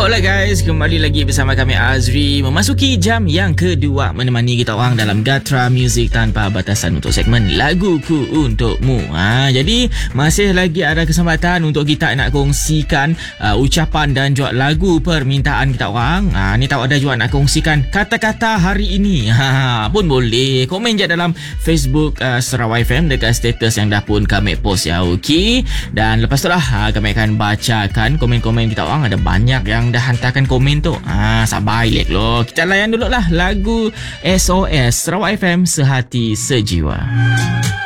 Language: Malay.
Alright guys, kembali lagi bersama kami Azri memasuki jam yang kedua menemani kita orang dalam Gatra Music Tanpa Batasan untuk segmen Laguku Untukmu. Jadi masih lagi ada kesempatan untuk kita nak kongsikan ucapan dan juga lagu permintaan kita orang. Ni tahu ada juga nak kongsikan kata-kata hari ini. Pun boleh komen je dalam Facebook Sarawak FM dekat status yang dah pun kami post ya. Okey. Dan lepas tu lah kami akan bacakan komen-komen kita orang. Ada banyak yang dah hantarkan komen tu. Sabar elok lo. Kita layan dulu lah lagu SOS Sarawak FM Sehati Sejiwa.